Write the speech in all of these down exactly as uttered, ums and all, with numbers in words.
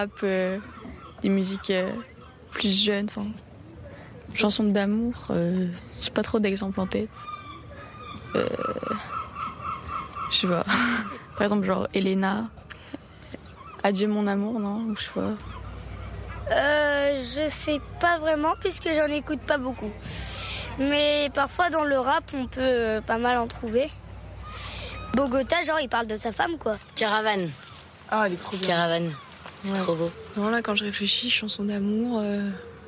Rap, euh, des musiques euh, plus jeunes, enfin, chansons d'amour, euh, j'ai pas trop d'exemples en tête. Euh, je sais pas. Par exemple, genre Elena, Adieu mon amour, non? Ou je sais pas. Euh, je sais pas vraiment puisque j'en écoute pas beaucoup. Mais parfois dans le rap, on peut euh, pas mal en trouver. Bogota, genre, il parle de sa femme, quoi. Caravane. Ah, elle est trop bien. Caravane. C'est ouais. trop beau. Non, là, quand je réfléchis, chanson d'amour... Euh...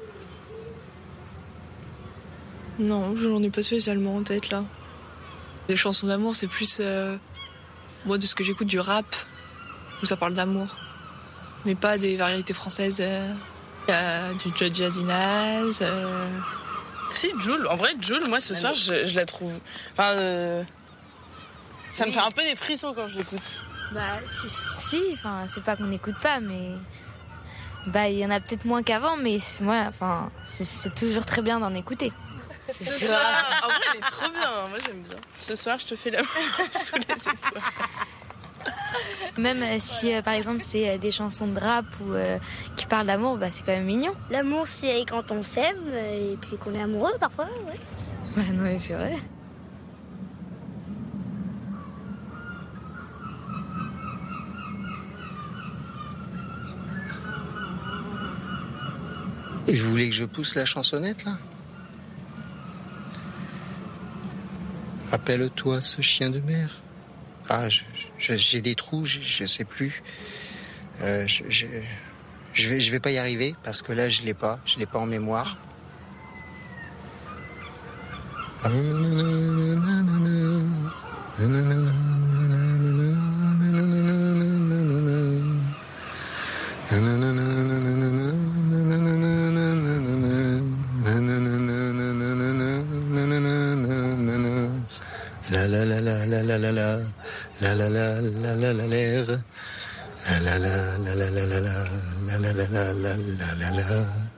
Non, je n'en ai pas spécialement en tête, là. Des chansons d'amour, c'est plus... Euh... Moi, de ce que j'écoute, du rap, où ça parle d'amour. Mais pas des variétés françaises. Euh... Euh, du Jodja Dinaz. Euh... Si, Jul. En vrai, Jul, moi, ce soir, je, je la trouve... Enfin, euh... ça oui. me fait un peu des frissons quand je l'écoute. Bah, si, si, enfin, c'est pas qu'on n'écoute pas, mais... Bah, il y en a peut-être moins qu'avant, mais c'est, moi, enfin, c'est, c'est toujours très bien d'en écouter. C'est ce soir. En vrai, elle est trop bien. Moi, j'aime bien. Ce soir, je te fais l'amour sous les étoiles. Même euh, si, euh, par exemple, c'est euh, des chansons de rap ou euh, qui parlent d'amour, bah, c'est quand même mignon. L'amour, c'est quand on s'aime et puis qu'on est amoureux, parfois, ouais. Bah, non, mais c'est vrai. Et je voulais que je pousse la chansonnette, là. Rappelle-toi ce chien de mer. Ah, je, je, j'ai des trous, je, je sais plus. Euh, je, je, je, vais, je vais pas y arriver parce que là, je l'ai pas. Je l'ai pas en mémoire. La la la la la la la la la la la la la la l'air la la la la la la la la la la la la la la